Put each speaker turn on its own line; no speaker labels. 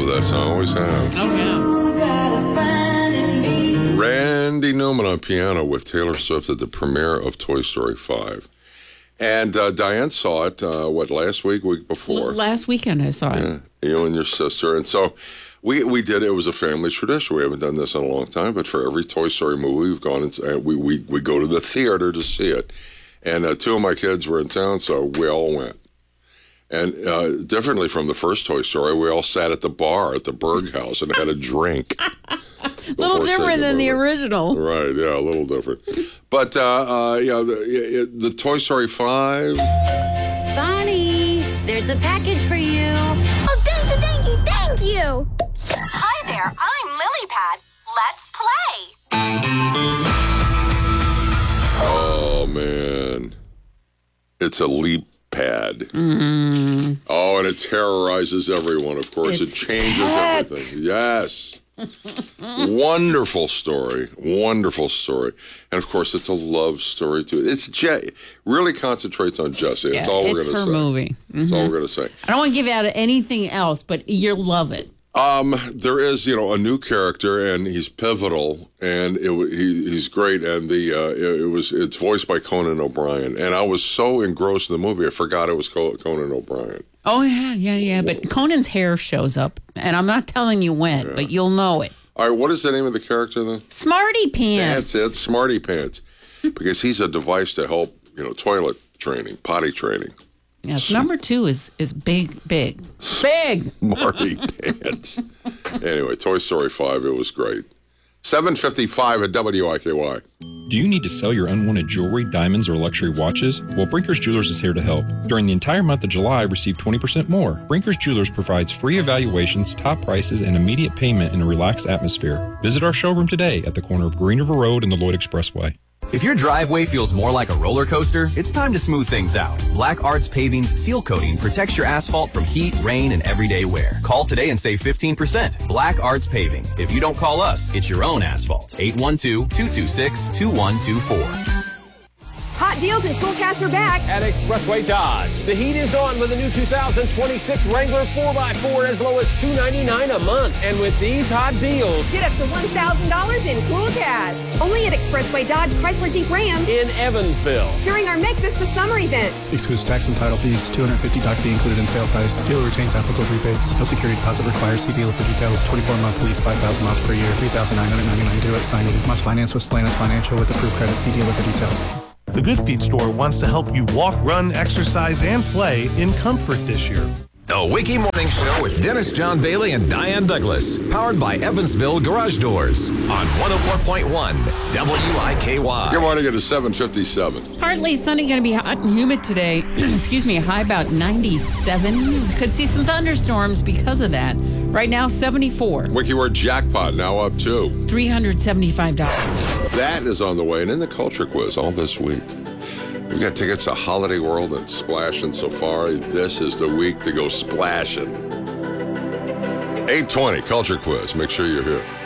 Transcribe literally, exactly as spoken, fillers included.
love that song. Always have.
Oh, yeah.
Randy Newman on piano with Taylor Swift at the premiere of Toy Story five. And uh, Diane saw it, uh, what, last week, week before?
Last weekend I saw it.
Yeah, you and your sister. And so we we did it. It was a family tradition. We haven't done this in a long time, but for every Toy Story movie, we've gone and uh, we, we, we go to the theater to see it. And uh, two of my kids were in town, so we all went. And uh, differently from the first Toy Story, we all sat at the bar at the Berg House and had a drink.
A little different than the original.
Right, yeah, a little different. But, uh, uh, yeah, the, the Toy Story five.
Bonnie, there's a package for you.
Oh, thank you, thank you, thank you.
Hi there, I'm Lilypad. Let's play.
Oh, man. It's a leap pad.
Mm.
Oh, and it terrorizes everyone, of course.
It's
it changes
tech.
everything. Yes. Wonderful story. Wonderful story. And, of course, it's a love story, too. It's Je- really concentrates on Jessie. That's
Yeah,
all we're
it's
going to
her
say.
movie. Mm-hmm.
That's all we're going to say.
I don't want to give out anything else, but you'll love it.
Um, there is, you know, a new character, and he's pivotal, and it, he, he's great. And the uh, it, it was it's voiced by Conan O'Brien, and I was so engrossed in the movie, I forgot it was Conan O'Brien.
Oh yeah, yeah, yeah. But Conan's hair shows up, and I'm not telling you when, yeah. but you'll know it.
All right, what is the name of the character then?
Smarty Pants.
That's it, Smarty Pants, because he's a device to help, you know, toilet training, potty training.
Yes, number two is is big, big, big.
Smarty Pants. Anyway, Toy Story five, it was great. seven fifty-five at W I K Y.
Do you need to sell your unwanted jewelry, diamonds, or luxury watches? Well, Brinkers Jewelers is here to help. During the entire month of July, receive twenty percent more. Brinkers Jewelers provides free evaluations, top prices, and immediate payment in a relaxed atmosphere. Visit our showroom today at the corner of Green River Road and the Lloyd Expressway.
If your driveway feels more like a roller coaster, it's time to smooth things out. Black Arts Paving's seal coating protects your asphalt from heat, rain, and everyday wear. Call today and save fifteen percent. Black Arts Paving. If you don't call us, it's your own asphalt. eight one two, two two six, two one two four.
Hot deals and full cash are back
at Expressway Dodge. The heat is on with the new two thousand twenty-six Wrangler four by four as low as two hundred ninety-nine dollars a month. And with these hot deals,
get up to one thousand dollars in cool cash. Only at Expressway Dodge Chrysler Jeep Ram
in Evansville
during our Make This the Summer event.
Excludes tax and title fees. two hundred fifty dollars doc fee included in sale price. Dealer retains applicable rebates. No security deposit required. See dealer for details. twenty-four month lease, five thousand miles per year, three thousand nine hundred ninety-nine dollars due at signing. Must finance with Stellantis Financial with approved credit. See dealer for details.
The Good Feet store wants to help you walk, run, exercise, and play in comfort this year.
The Wiki Morning Show with Dennis John Bailey and Diane Douglas. Powered by Evansville Garage Doors on one oh four point one W I K Y.
Good morning, it is seven fifty-seven.
Partly sunny, going to be hot and humid today. Excuse me, a high about ninety-seven. Could see some thunderstorms because of that. Right now, seventy-four.
Wiki word jackpot now up to
three hundred seventy-five dollars.
That is on the way. And in the Culture Quiz all this week, we've got tickets to Holiday World and Splash and Safari. This is the week to go splashing. eight twenty Culture Quiz. Make sure you're here.